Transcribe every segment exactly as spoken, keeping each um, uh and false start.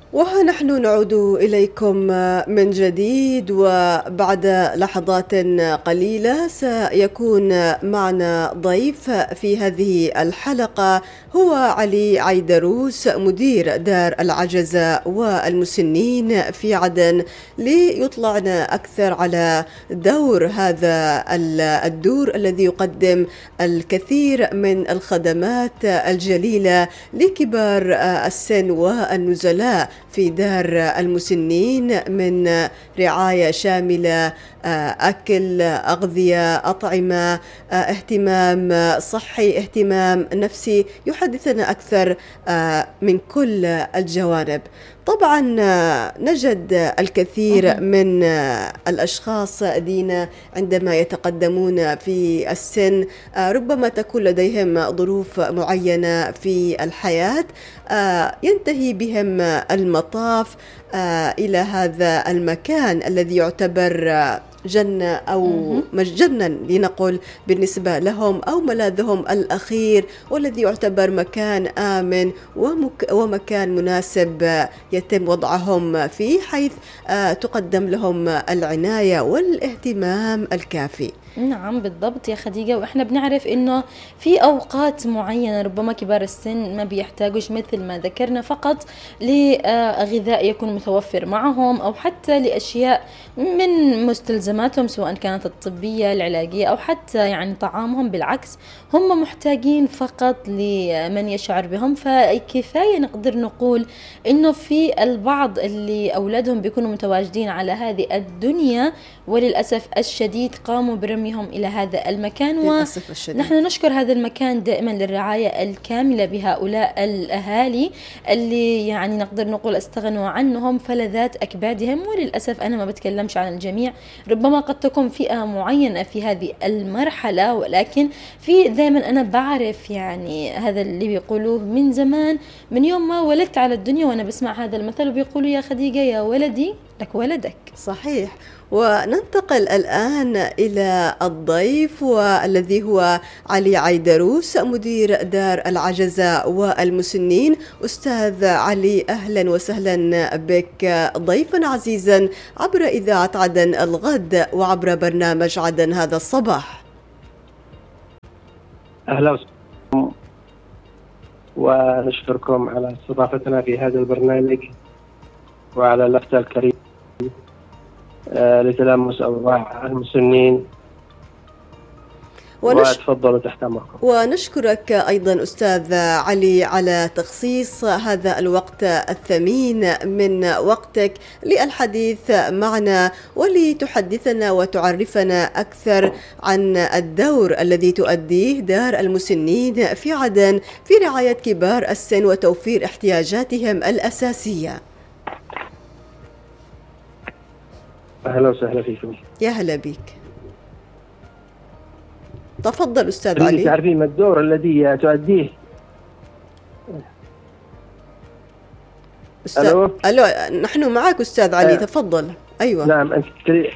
وها نحن نعود إليكم من جديد، وبعد لحظات قليلة سيكون معنا ضيف في هذه الحلقة، هو علي عيدروس مدير دار العجزة والمسنين في عدن، ليطلعنا أكثر على دور هذا الدور الذي يقدم الكثير من الخدمات الجليلة لكبار السن والنزلاء في دار المسنين، من رعاية شاملة، أكل، أغذية، أطعمة، اهتمام صحي، اهتمام نفسي. يحدثنا أكثر من كل الجوانب. طبعا نجد الكثير من الأشخاص دينا عندما يتقدمون في السن ربما تكون لديهم ظروف معينة في الحياة، ينتهي بهم المطاف إلى هذا المكان الذي يعتبر جنة أو جنة لنقل بالنسبة لهم، أو ملاذهم الأخير، والذي يعتبر مكان آمن ومك ومكان مناسب يتم وضعهم فيه، حيث تقدم لهم العناية والاهتمام الكافي. نعم بالضبط يا خديجة، وإحنا بنعرف إنه في أوقات معينة ربما كبار السن ما بيحتاجوش مثل ما ذكرنا فقط لغذاء يكون متوفر معهم، أو حتى لأشياء من مستلزماتهم سواء كانت الطبية العلاجية أو حتى يعني طعامهم. بالعكس هم محتاجين فقط لمن يشعر بهم. فكفاية نقدر نقول إنه في البعض اللي أولادهم بيكونوا متواجدين على هذه الدنيا وللأسف الشديد قاموا برميهم إلى هذا المكان، ونحن نشكر هذا المكان دائما للرعاية الكاملة بهؤلاء الأهالي اللي يعني نقدر نقول استغنوا عنهم فلذات أكبادهم. وللأسف أنا ما بتكلمش عن الجميع، ربما قد تكون فئة معينة في هذه المرحلة، ولكن في دائما أنا بعرف يعني هذا اللي بيقولوه من زمان، من يوم ما ولدت على الدنيا وأنا بسمع هذا المثل، وبيقولوا يا خديجة يا ولدي لك ولدك. صحيح. وننتقل الآن إلى الضيف، والذي هو علي عيدروس مدير دار العجزة والمسنين. أستاذ علي، أهلا وسهلا بك ضيفا عزيزا عبر إذاعة عدن الغد وعبر برنامج عدن هذا الصباح. أهلا وسهلا، ونشكركم على استضافتنا في هذا البرنامج وعلى اللفتة الكريمة لتلامس أوضاع المسنين. ونش... وتفضلوا تحت أمركم. ونشكرك أيضا أستاذ علي على تخصيص هذا الوقت الثمين من وقتك للحديث معنا، ولتحدثنا وتعرفنا أكثر عن الدور الذي تؤديه دار المسنين في عدن في رعاية كبار السن وتوفير احتياجاتهم الأساسية. أهلا وسهلا فيكم. يا هلا بك، تفضل أستاذ علي. تعرفين ما الدور الذي تؤديه؟ أستاذ... ألو ألو نحن معك أستاذ علي. أه. تفضل. أيوة. نعم، أنت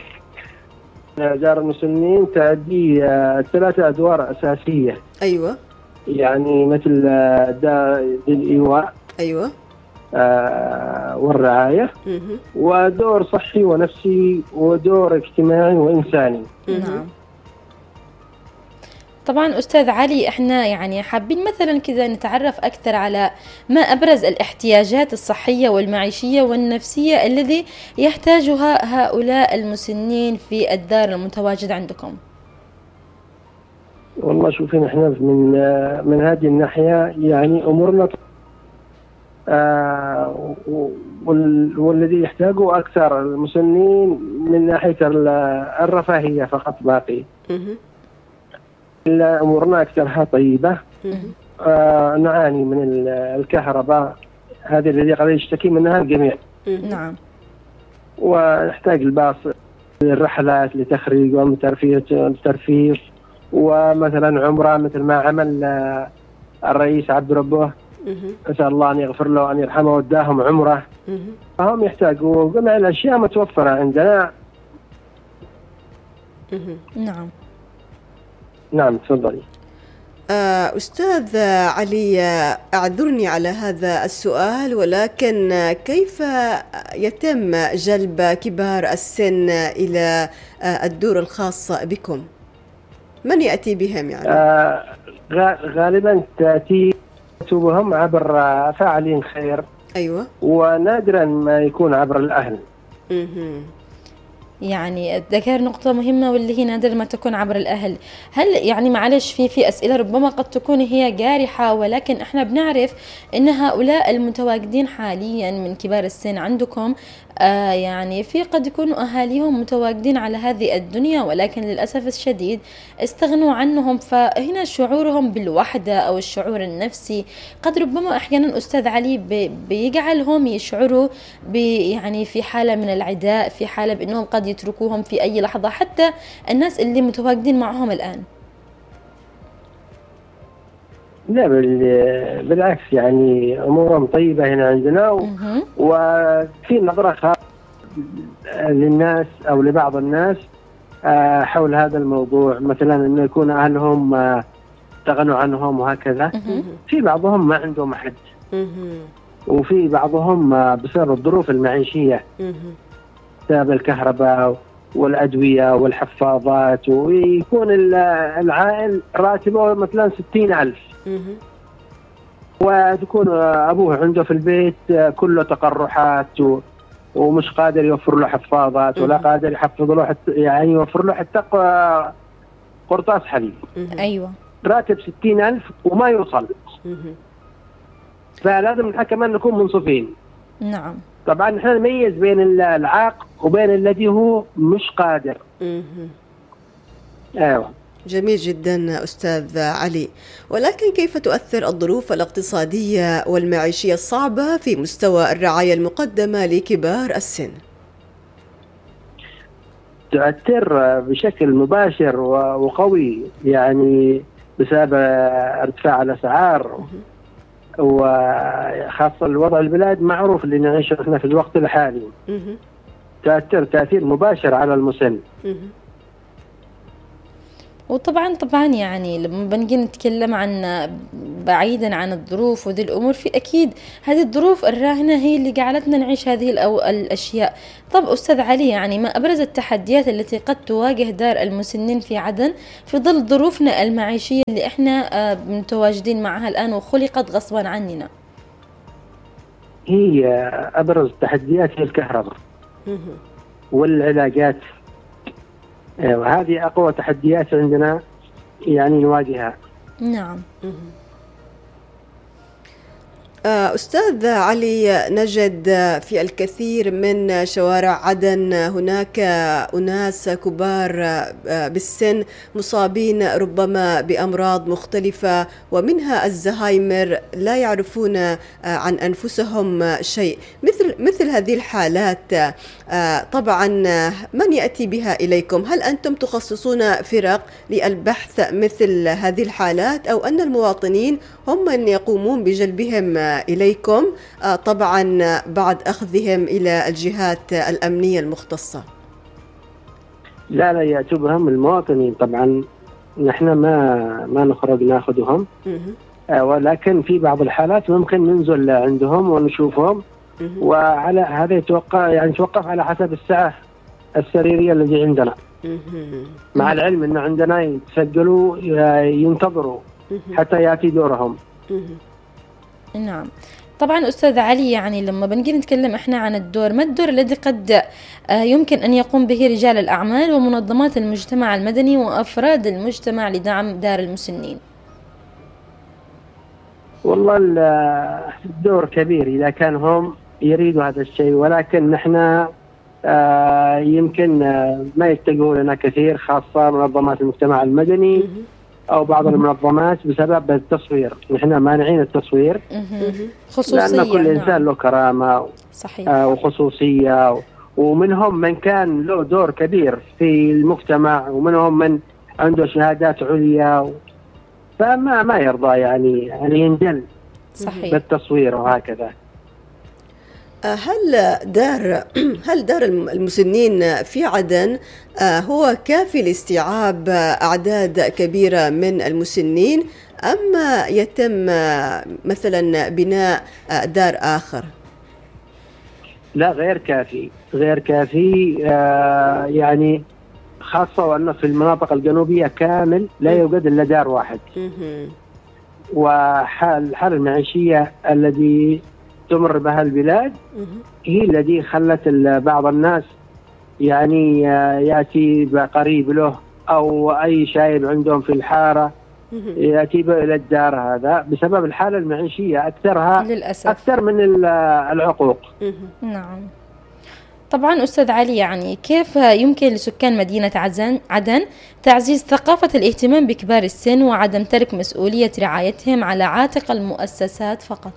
دار المسنين تؤدي ثلاثة أدوار أساسية. أيوة. يعني مثل دار الإيواء. أيوة. آه والرعاية، ودور صحي ونفسي، ودور اجتماعي وإنساني. نعم. طبعا أستاذ علي، احنا يعني حابين مثلا كذا نتعرف أكثر على ما أبرز الاحتياجات الصحية والمعيشية والنفسية الذي يحتاجها هؤلاء المسنين في الدار المتواجد عندكم. والله شوفين احنا من من هذه الناحية يعني أمورنا آه والذي يحتاجه أكثر المسنين من ناحية الرفاهية فقط باقي. إلا أمورنا أكثرها طيبة. آه نعاني من الكهرباء، هذه الذي قد يشتكي منها الجميع. نعم. ونحتاج الباص للرحلات لتخريج وترفيه، ومثلا عمرة مثل ما عمل الرئيس عبد ربه، أسأل الله أن يغفر له وأن يرحمه، وداهم عمره. فهم يحتاجوا جميع الأشياء متوفرة عندنا. نعم. نعم تفضلي. أستاذ علي، أعذرني على هذا السؤال، ولكن كيف يتم جلب كبار السن إلى الدور الخاصة بكم؟ من يأتي بهم يعني؟ آه غالبا تأتي بهم عبر فاعلين خير. أيوة. ونادرا ما يكون عبر الأهل. مه. يعني ذكر نقطة مهمة واللي هي نادر ما تكون عبر الأهل. هل يعني معلش في في أسئلة ربما قد تكون هي جارحة، ولكن احنا بنعرف إن هؤلاء المتواجدين حاليا من كبار السن عندكم آه يعني في قد يكونوا أهاليهم متواجدين على هذه الدنيا، ولكن للأسف الشديد استغنوا عنهم، فهنا شعورهم بالوحدة أو الشعور النفسي قد ربما أحيانا أستاذ علي بيجعلهم يشعروا يعني في حالة من العداء، في حالة بأنهم قد يتركوهم في أي لحظة، حتى الناس اللي متواجدين معهم الآن. لا بالعكس، يعني أمورهم طيبة هنا عندنا، و... وفي نظرة خاصة للناس أو لبعض الناس حول هذا الموضوع، مثلا أنه يكون أهلهم استغنوا عنهم وهكذا. في بعضهم ما عندهم أحد، وفي بعضهم بسبب الظروف المعيشية، بسبب الكهرباء والأدوية والحفاظات، ويكون العائل راتبه مثلا ستين ألف، وتكون أبوه عنده في البيت كله تقرحات و... ومش قادر يوفر له حفاظات، ولا قادر يحفظ له حتى يعني يوفر له حتى قرطاس حليب. أيوة. راتب ستين ألف وما يوصل. فلازم نحن كمان نكون منصفين. نعم. طبعا نحن نميز بين العاق وبين الذي هو مش قادر. ايوه. جميل جدا أستاذ علي، ولكن كيف تؤثر الظروف الاقتصادية والمعيشية الصعبة في مستوى الرعاية المقدمة لكبار السن؟ تؤثر بشكل مباشر وقوي، يعني بسبب ارتفاع الأسعار، وخاصة الوضع البلاد معروف اللي نعيشه احنا في الوقت الحالي. تأثر تأثير مباشر على المسن. وطبعا طبعا يعني لما بنجي نتكلم عن بعيدا عن الظروف وذي الأمور، في أكيد هذه الظروف الراهنة هي اللي جعلتنا نعيش هذه الأشياء. طب أستاذ علي، يعني ما أبرز التحديات التي قد تواجه دار المسنين في عدن في ظل ظروفنا المعيشية اللي احنا متواجدين معها الآن وخلقت غصبا عننا؟ هي أبرز التحديات هي الكهرباء والعلاجات، وهذه أقوى تحديات عندنا يعني نواجهها. نعم. أستاذ علي، نجد في الكثير من شوارع عدن هناك أناس كبار بالسن مصابين ربما بأمراض مختلفة، ومنها الزهايمر، لا يعرفون عن أنفسهم شيء. مثل مثل هذه الحالات طبعا من يأتي بها إليكم؟ هل أنتم تخصصون فرق للبحث مثل هذه الحالات، أو أن المواطنين هم من يقومون بجلبهم إليكم طبعا بعد أخذهم إلى الجهات الأمنية المختصة؟ لا لا يأتوا بهم المواطنين طبعا، نحن ما ما نخرج ناخذهم، ولكن في بعض الحالات ممكن ننزل عندهم ونشوفهم، وعلى هذا يتوقع يعني توقف على حسب الساعة السريرية التي عندنا، مع العلم أنه عندنا يتسجلوا ينتظروا حتى يأتي دورهم. نعم. طبعا أستاذ علي، يعني لما بنجي نتكلم إحنا عن الدور، ما الدور الذي قد يمكن أن يقوم به رجال الأعمال ومنظمات المجتمع المدني وأفراد المجتمع لدعم دار المسنين؟ والله الدور كبير إذا كان هم يريدوا هذا الشيء، ولكن نحن يمكن ما يتجهوا لنا كثير، خاصة منظمات المجتمع المدني أو بعض المنظمات بسبب التصوير. نحن مانعين التصوير خصوصية، لأن كل نعم. إنسان له كرامة صحيح. وخصوصية، ومنهم من كان له دور كبير في المجتمع، ومنهم من عنده شهادات عليا، فما ما يرضى يعني يعني ينجل صحيح بالتصوير وهكذا. هل دار هل دار المسنين في عدن هو كافي لاستيعاب أعداد كبيرة من المسنين، أم يتم مثلا بناء دار آخر؟ لا، غير كافي، غير كافي. آه يعني خاصة وأنه في المناطق الجنوبية كامل لا يوجد إلا دار واحد. وحال الحالة المعيشية الذي تمر بها البلاد هي الذي خلت بعض الناس يعني يأتي بقريب له أو أي شايب عندهم في الحارة يأتي إلى الدار، هذا بسبب الحالة المعيشية أكثرها للأسف. أكثر من العقوق. نعم. طبعا أستاذ علي، يعني كيف يمكن لسكان مدينة عدن عدن تعزيز ثقافة الاهتمام بكبار السن وعدم ترك مسؤولية رعايتهم على عاتق المؤسسات فقط؟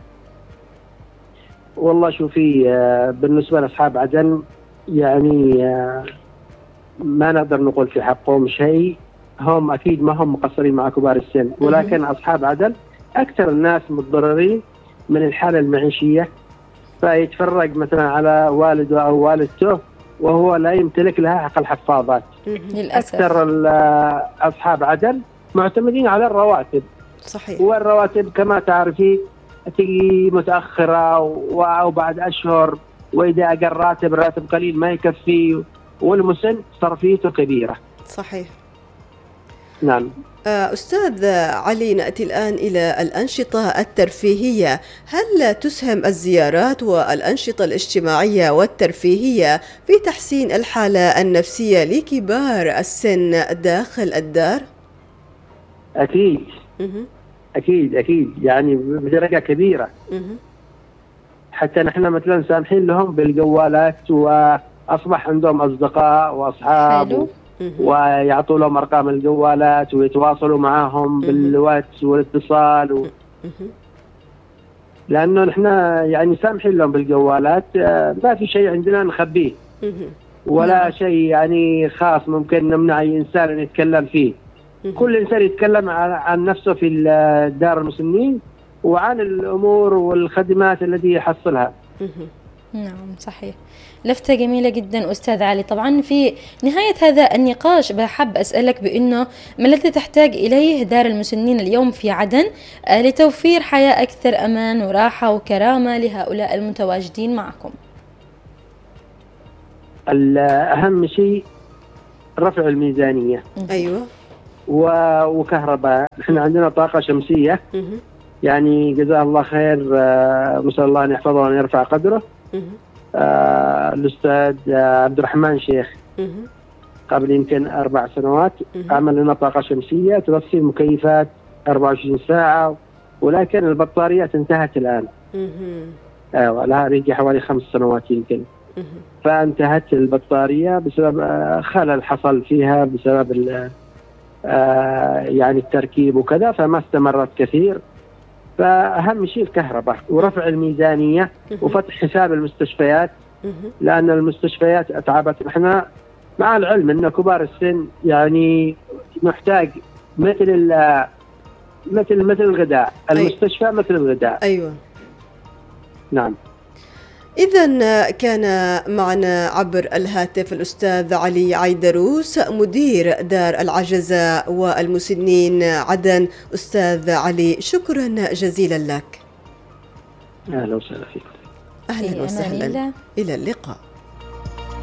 والله شوفي، بالنسبة لأصحاب عدن يعني ما نقدر نقول في حقهم شيء، هم أكيد ما هم مقصرين مع كبار السن، ولكن أصحاب عدن أكثر الناس متضررين من الحالة المعيشية. فيتفرج مثلا على والده أو والدته وهو لا يمتلك لها حق الحفاظات. للأسف. أكثر أصحاب عدن معتمدين على الرواتب. صحيح. والرواتب كما تعرفي تجي متأخرة أو بعد أشهر، وإذا أقل راتب راتب قليل ما يكفي، والمسن صرفيته كبيرة. صحيح. نعم. أستاذ علي، نأتي الآن إلى الأنشطة الترفيهية. هل تسهم الزيارات والأنشطة الاجتماعية والترفيهية في تحسين الحالة النفسية لكبار السن داخل الدار؟ أكيد أكيد أكيد، يعني بدرجة كبيرة. حتى نحن مثلا سامحين لهم بالجوالات، وأصبح عندهم أصدقاء وأصحاب حلو. ويعطوا لهم أرقام الجوالات ويتواصلوا معهم بالواتس والاتصال و... لأنه نحن يعني سامحين لهم بالجوالات، ما في شيء عندنا نخبيه ولا شيء يعني خاص ممكن نمنع أي إنسان أن يتكلم فيه. كل إنسان يتكلم عن نفسه في دار المسنين وعن الأمور والخدمات التي يحصلها. نعم صحيح. لفتة جميلة جدا أستاذ علي. طبعا في نهاية هذا النقاش بحب أسألك بأنه ما الذي تحتاج إليه دار المسنين اليوم في عدن لتوفير حياة أكثر أمان وراحة وكرامة لهؤلاء المتواجدين معكم؟ الأهم شيء رفع الميزانية. أيوة. وكهرباء. نحن عندنا طاقة شمسية، يعني جزاه الله خير، نسأل الله أن يحفظه وأن يرفع قدره. آه الأستاذ عبد الرحمن شيخ قبل يمكن أربع سنوات عمل لنا طاقة شمسية توفي مكيفات أربعة وعشرين ساعة، ولكن البطاريات انتهت الآن. آه لها ريجي حوالي خمس سنوات يمكن. فانتهت البطارية بسبب آه خلل حصل فيها بسبب آه يعني التركيب وكذا، فما استمرت كثير. فأهم شيء الكهرباء ورفع الميزانية وفتح حساب المستشفيات، لأن المستشفيات أتعبت. نحن مع العلم أن كبار السن يعني محتاج مثل مثل مثل الغذاء، المستشفى مثل الغذاء. أيوة. نعم. إذن كان معنا عبر الهاتف الأستاذ علي عيدروس مدير دار العجزاء والمسنين عدن. أستاذ علي، شكرا جزيلا لك. أهلا وسهلا فيك. أهلا وسهلا، إلى اللقاء.